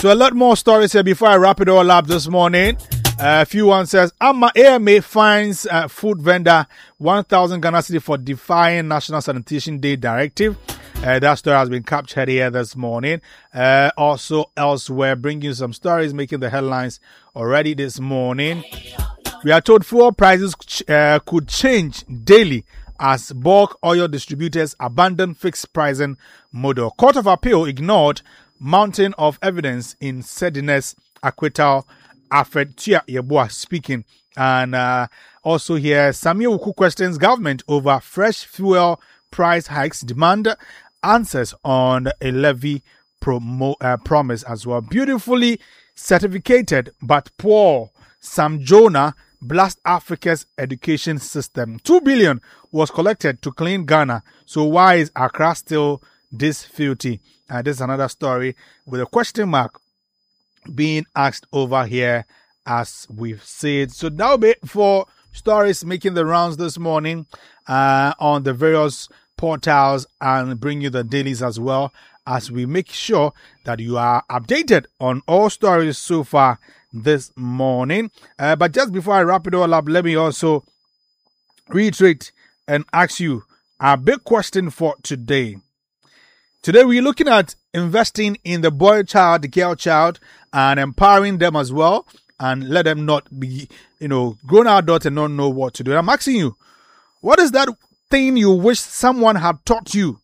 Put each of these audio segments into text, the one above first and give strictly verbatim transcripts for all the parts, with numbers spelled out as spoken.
So a lot more stories here before I wrap it all up this morning. Uh, a few one says, Amma A M A fines uh, food vendor one thousand Ghana cedi for defying National Sanitation Day Directive. Uh, that story has been captured here this morning. Uh, also elsewhere, bringing you some stories making the headlines already this morning. We are told fuel prices uh, could change daily as bulk oil distributors abandon fixed pricing model. Court of Appeal ignored mountain of evidence in Sedines acquittal. Alfred Tia Yeboah speaking. And uh, also here, Samuel Uku questions government over fresh fuel price hikes, demand answers on a levy promo, uh, promise as well. Beautifully certificated but poor Sam Jonah blast Africa's education system. Two billion was collected to clean Ghana. So why is Accra still this filthy? Uh, this is another story with a question mark being asked over here as we've said. So that'll be it for stories making the rounds this morning uh, on the various portals, and bring you the dailies as well, as we make sure that you are updated on all stories so far this morning. Uh, but just before I wrap it all up, let me also reiterate and ask you our big question for today. Today we're looking at investing in the boy child, the girl child, and empowering them as well, and let them not be, you know, grown adults and not know what to do. And I'm asking you, what is that thing you wish someone had taught you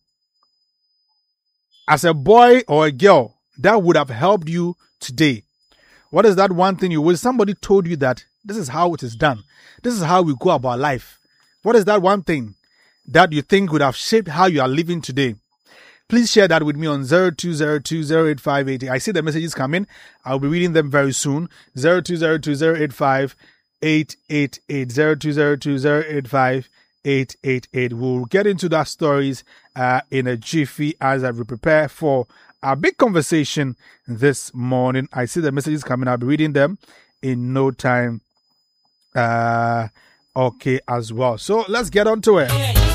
as a boy or a girl that would have helped you today? What is that one thing you wish somebody told you that this is how it is done? This is how we go about life. What is that one thing that you think would have shaped how you are living today? Please share that with me on zero two zero two zero eight five eight eight. I see the messages coming. I'll be reading them very soon. zero two zero two zero eight five eight eight eight. zero two zero two zero eight five eight eight eight. We'll get into that stories uh, in a jiffy as I prepare for our big conversation this morning. I see the messages coming. I'll be reading them in no time. Uh, okay, as well. So let's get on to it.